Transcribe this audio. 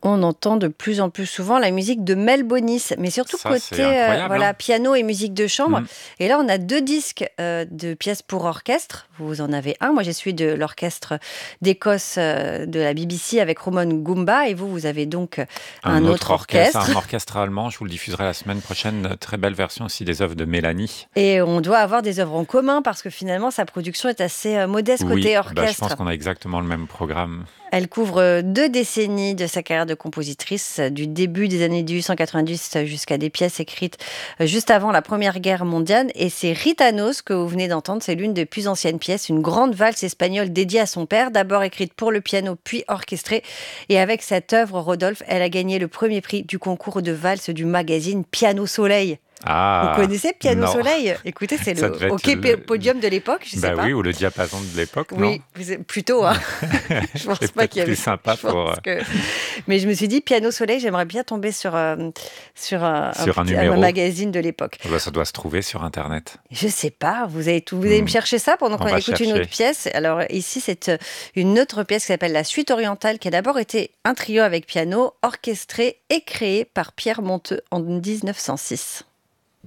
On entend de plus en plus souvent la musique de Mel Bonis, mais surtout Ça, c'est côté incroyable, hein. piano et musique de chambre. Mmh. Et là, on a 2 disques, de pièces pour orchestre. Vous en avez un. Moi, j'ai celui de l'orchestre d'Écosse, de la BBC avec Ramon Goumba et vous avez donc Un un autre autre orchestre, orchestre. un orchestre allemand, je vous le diffuserai la semaine prochaine. Très belle version aussi des œuvres de Mélanie. Et on doit avoir des œuvres en commun parce que finalement, sa production est assez, modeste Oui, côté bah, je pense orchestre. qu'on a exactement le même programme. Elle couvre 2 décennies de sa carrière de compositrice, du début des années 1890 jusqu'à des pièces écrites juste avant la Première Guerre mondiale. Et c'est Ritanos que vous venez d'entendre. C'est l'une des plus anciennes pièces, une grande valse espagnole dédiée à son père, d'abord écrite pour le piano, puis orchestrée. Et avec cette œuvre, Rodolphe, elle a gagné le premier prix du concours de valse du magazine Piano Soleil. Vous Ah! connaissez Piano Non, Soleil? Écoutez, c'est ça le devait être hockey le podium de l'époque, je sais bah, pas. oui, ou le diapason de l'époque, non? Oui, plutôt, hein. Je pense C'est pas peut-être qu'il y plus avait. sympa Je pour, pense que. Mais je me suis dit, Piano Soleil, j'aimerais bien tomber sur sur un un numéro. magazine de l'époque. Bah, ça doit se trouver sur internet. Je sais pas, vous allez me Mmh, chercher ça pendant on qu'on va écoute une autre chercher. pièce. Alors ici, c'est une autre pièce qui s'appelle La Suite orientale, qui a d'abord été un trio avec piano, orchestré et créé par Pierre Monteux en 1906.